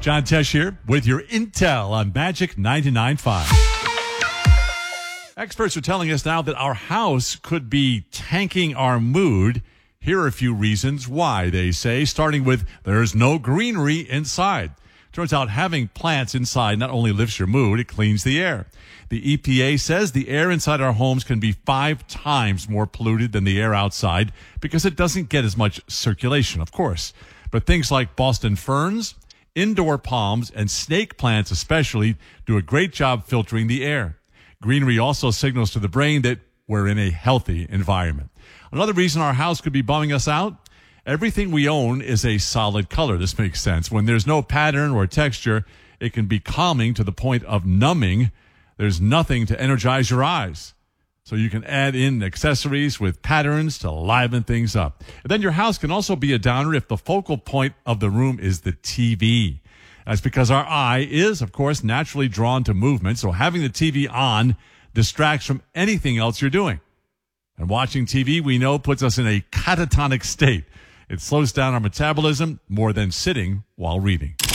John Tesh here with your intel on Magic 99.5. Experts are telling us now that our house could be tanking our mood. Here are a few reasons why, they say, starting with there's no greenery inside. Turns out having plants inside not only lifts your mood, it cleans the air. The EPA says the air inside our homes can be 5 times more polluted than the air outside because it doesn't get as much circulation, of course. But things like Boston ferns, indoor palms, and snake plants especially do a great job filtering the air. Greenery also signals to the brain that we're in a healthy environment. Another reason our house could be bumming us out, everything we own is a solid color. This makes sense. When there's no pattern or texture, it can be calming to the point of numbing. There's nothing to energize your eyes. So you can add in accessories with patterns to liven things up. And then your house can also be a downer if the focal point of the room is the TV. That's because our eye is, of course, naturally drawn to movement. So having the TV on distracts from anything else you're doing. And watching TV, we know, puts us in a catatonic state. It slows down our metabolism more than sitting while reading.